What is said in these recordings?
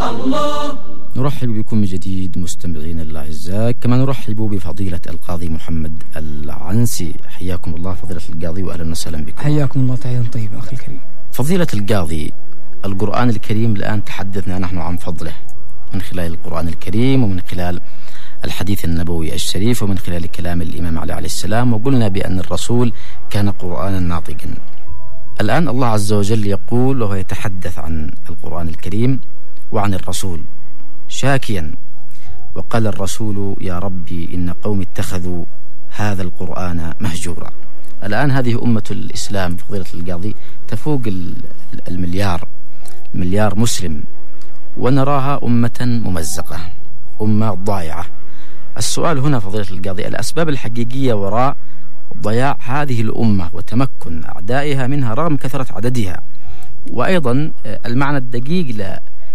الله. نرحب بكم من جديد مستمعين الأعزاء، كما نرحب بفضيلة القاضي محمد العنسي. حياكم الله فضيلة القاضي وأهلا وسهلا بكم. حياكم الله تحية طيبة أخي الكريم. فضيلة القاضي، القرآن الكريم الآن تحدثنا نحن عن فضله من خلال القرآن الكريم ومن خلال الحديث النبوي الشريف ومن خلال كلام الإمام علي عليه السلام، وقلنا بأن الرسول كان قرآنا ناطقا. الآن الله عز وجل يقول وهو يتحدث عن القرآن الكريم وعن الرسول شاكيا، وقال الرسول يا ربي إن قوم اتخذوا هذا القرآن مهجورا. الآن هذه أمة الإسلام فضيلة القاضي تفوق المليار مسلم، ونراها أمة ممزقة، أمة ضائعة. السؤال هنا فضيلة القاضي، الأسباب الحقيقية وراء ضياع هذه الأمة وتمكن أعدائها منها رغم كثرة عددها، وأيضا المعنى الدقيق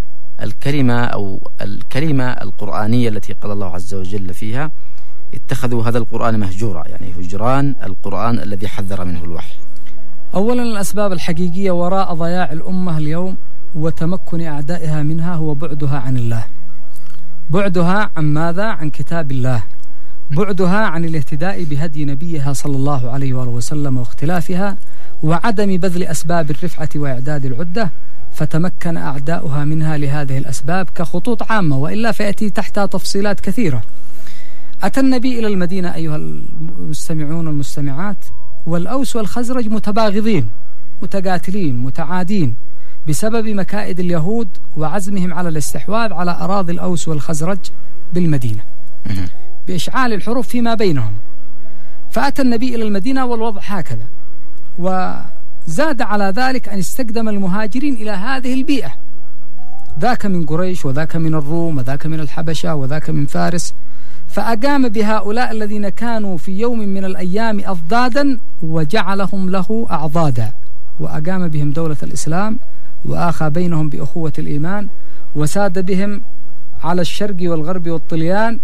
الكلمة القرآنية التي قال الله عز وجل فيها اتخذوا هذا القرآن مهجورا، يعني هجران القرآن الذي حذر منه الوحي. أولا الأسباب الحقيقية وراء ضياع الأمة اليوم وتمكن أعدائها منها هو بعدها عن الله. بعدها عن ماذا؟ عن كتاب الله، بعدها عن الاهتداء بهدي نبيها صلى الله عليه وآله وسلم واختلافها، وعدم بذل أسباب الرفعة وإعداد العدة، فتمكن أعداؤها منها لهذه الأسباب كخطوط عامة، وإلا فيأتي تحتها تفصيلات كثيرة. أتى النبي إلى المدينة أيها المستمعون والمستمعات، والأوس والخزرج متباغضين متقاتلين متعادين بسبب مكائد اليهود وعزمهم على الاستحواذ على أراضي الأوس والخزرج بالمدينة بإشعال الحروب فيما بينهم. فأتى النبي إلى المدينة والوضع هكذا، وزاد على ذلك أن استقدم المهاجرين إلى هذه البيئة، ذاك من قريش وذاك من الروم وذاك من الحبشة وذاك من فارس، فأقام بهؤلاء الذين كانوا في يوم من الأيام أضدادا وجعلهم له أعضادا، وأقام بهم دولة الإسلام، وآخى بينهم بأخوة الإيمان، وساد بهم على الشرق والغرب والطليان،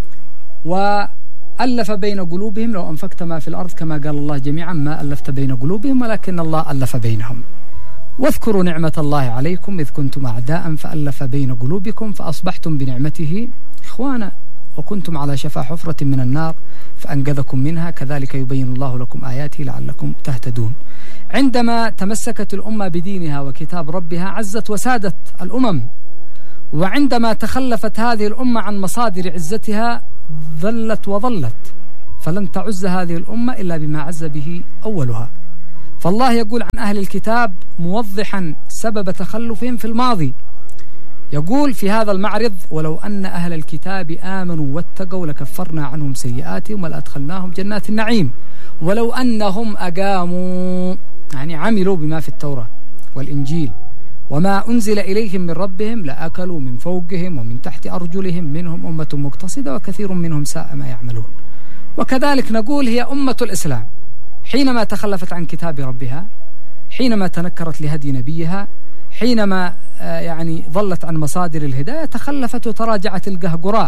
وألف بين قلوبهم. لو أنفقت ما في الأرض كما قال الله جميعا ما ألفت بين قلوبهم ولكن الله ألف بينهم. واذكروا نعمة الله عليكم إذ كنتم أعداء فألف بين قلوبكم فأصبحتم بنعمته إخوانا وكنتم على شفا حفرة من النار فأنقذكم منها كذلك يبين الله لكم آياته لعلكم تهتدون. عندما تمسكت الأمة بدينها وكتاب ربها عزت وسادت الأمم، وعندما تخلفت هذه الأمة عن مصادر عزتها ظلت وظلت، فلن تعز هذه الأمة إلا بما عز به أولها. فالله يقول عن أهل الكتاب موضحا سبب تخلفهم في الماضي، يقول في هذا المعرض ولو أن أهل الكتاب آمنوا واتقوا لكفرنا عنهم سيئاتهم ولأدخلناهم جنات النعيم ولو أنهم أقاموا، يعني عملوا بما في التوراة والإنجيل وما أنزل إليهم من ربهم لأكلوا من فوقهم ومن تحت أرجلهم منهم أمة مقتصدة وكثير منهم ساء ما يعملون. وكذلك نقول هي أمة الإسلام حينما تخلفت عن كتاب ربها، حينما تنكرت لهدي نبيها، حينما يعني ظلت عن مصادر الهداية تخلفت وتراجعت القهقراء،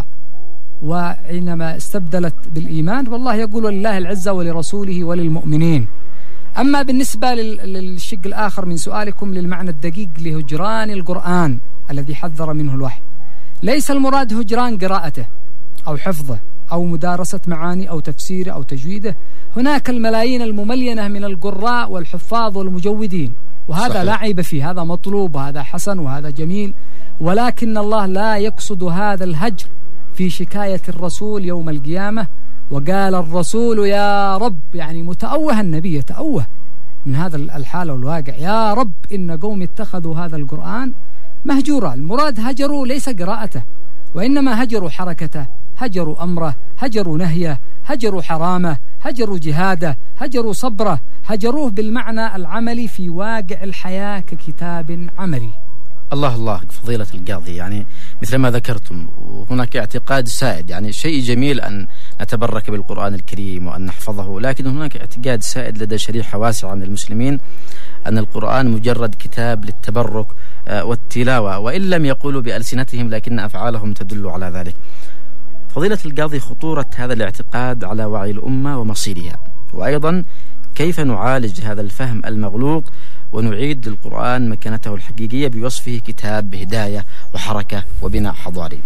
وحينما استبدلت بالإيمان. والله يقول ولله العزة ولرسوله وللمؤمنين. أما بالنسبة للشق الآخر من سؤالكم للمعنى الدقيق لهجران القرآن الذي حذر منه الوحي، ليس المراد هجران قراءته أو حفظه أو مدارسة معاني أو تفسيره أو تجويده، هناك الملايين المملينة من القراء والحفاظ والمجودين، وهذا صحيح. لا عيب فيه، هذا مطلوب وهذا حسن وهذا جميل، ولكن الله لا يقصد هذا الهجر في شكاية الرسول يوم القيامة. وقال الرسول يا رب، يعني متأوه النبي يتأوه من هذا الحالة والواقع، يا رب إن قوم اتخذوا هذا القرآن مهجورا. المراد هجروا ليس قراءته، وإنما هجروا حركته، هجروا أمره، هجروا نهيه، هجروا حرامه، هجروا جهاده، هجروا صبره، هجروه بالمعنى العملي في واقع الحياة ككتاب عملي. الله فضيلة القاضي، يعني مثل ما ذكرتم هناك اعتقاد سائد، يعني شيء جميل أن نتبرك بالقرآن الكريم وأن نحفظه، لكن هناك اعتقاد سائد لدى شريحة واسعة من المسلمين أن القرآن مجرد كتاب للتبرك والتلاوة، وإن لم يقولوا بألسنتهم لكن أفعالهم تدل على ذلك. فضيلة القاضي، خطورة هذا الاعتقاد على وعي الأمة ومصيرها، وأيضا كيف نعالج هذا الفهم المغلوط ونعيد للقرآن مكانته الحقيقية بوصفه كتاب هداية وحركة وبناء حضاري؟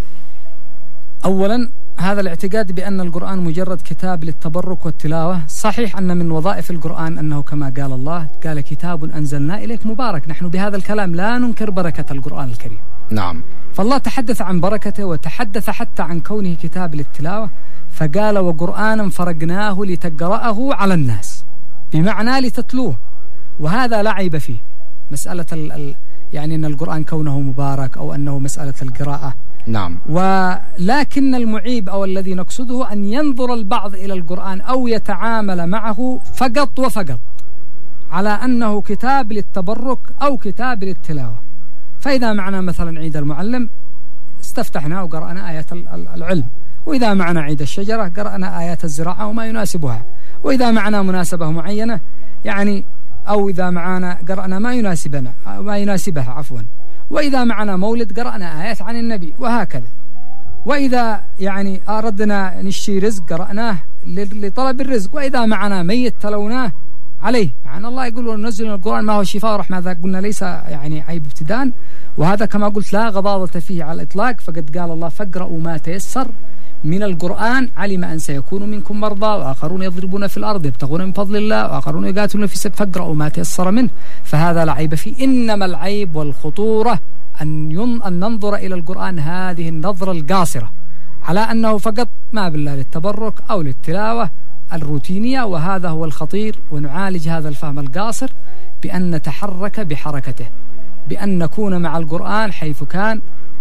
أولا هذا الاعتقاد بأن القرآن مجرد كتاب للتبرك والتلاوة صحيح أن من وظائف القرآن أنه كما قال الله قال كتاب أنزلنا إليك مبارك. نحن بهذا الكلام لا ننكر بركة القرآن الكريم. نعم. فالله تحدث عن بركته وتحدث حتى عن كونه كتاب للتلاوة فقال وقرآنا فرقناه لتقرأه على الناس بمعنى لتتلوه، وهذا لا عيب فيه. مسألة يعني أن القرآن كونه مبارك أو أنه مسألة القراءة نعم. ولكن المعيب أو الذي نقصده أن ينظر البعض إلى القرآن أو يتعامل معه فقط وفقط على أنه كتاب للتبرك أو كتاب للتلاوة. فإذا معنا مثلا عيد المعلم استفتحنا وقرأنا آيات العلم، وإذا معنا عيد الشجرة قرأنا آيات الزراعة وما يناسبها، وإذا معنا مناسبة معينة يعني أو إذا معنا قرأنا ما يناسبها عفوا، وإذا معنا مولد قرأنا آيات عن النبي وهكذا. وإذا يعني أردنا نشتري رزق قرأناه لطلب الرزق، وإذا معنا ميت تلوناه عليه. معنى الله يقول ننزل القرآن ما هو شفاء ورحمة، هذا قلنا ليس يعني عيب ابتداء، وهذا كما قلت لا غضاضة فيه على الإطلاق. فقد قال الله فاقرأوا ما تيسر من القرآن علم أن سيكون منكم مرضى وآخرون يضربون في الأرض يبتغون من فضل الله وآخرون يقاتلون في سبيل فاقرأوا ما تيسر منه. فهذا لا عيب فيه، إنما العيب والخطورة أن ننظر إلى القرآن هذه النظرة القاصرة على أنه فقط ما بالله للتبرك أو للتلاوة الروتينية، وهذا هو الخطير. ونعالج هذا الفهم القاصر بأن نتحرك بحركته، بأن نكون مع القرآن حيث كان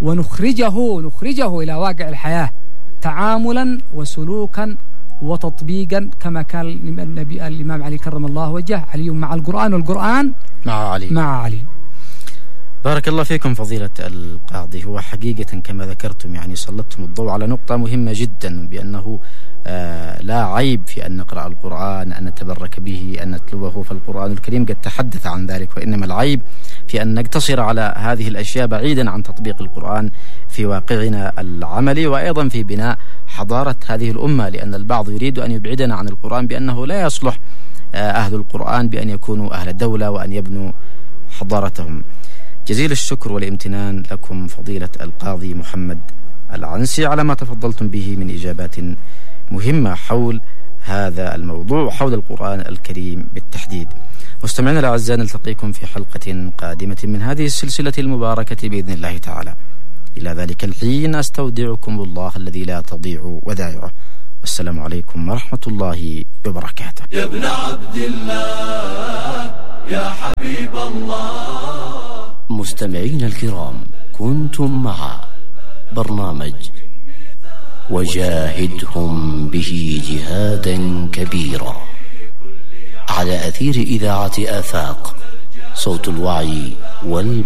ونخرجه إلى واقع الحياة تعاملا وسلوكا وتطبيقا كما كان النبي الإمام علي كرم الله وجهه علي مع القرآن والقرآن مع علي. بارك الله فيكم فضيلة القاضي. هو حقيقة كما ذكرتم يعني سلطتم الضوء على نقطة مهمة جدا، بأنه لا عيب في أن نقرأ القرآن، أن نتبرك به، أن نتلوه، فالقرآن الكريم قد تحدث عن ذلك. وإنما العيب في أن نقتصر على هذه الأشياء بعيدا عن تطبيق القرآن في واقعنا العملي، وأيضا في بناء حضارة هذه الأمة. لأن البعض يريد أن يبعدنا عن القرآن بأنه لا يصلح أهل القرآن بأن يكونوا أهل الدولة وأن يبنوا حضارتهم. جزيل الشكر والامتنان لكم فضيلة القاضي محمد العنسي على ما تفضلتم به من إجابات مهمة حول هذا الموضوع وحول القرآن الكريم بالتحديد. مستمعينا الأعزاء، نلتقيكم في حلقة قادمة من هذه السلسلة المباركة بإذن الله تعالى. إلى ذلك الحين أستودعكم الله الذي لا تضيع ودائعه، والسلام عليكم ورحمة الله وبركاته. يا ابن عبد الله يا حبيب الله. مستمعين الكرام، كنتم مع برنامج وجاهدهم به جهادا كبيرا على أثير إذاعة آفاق، صوت الوعي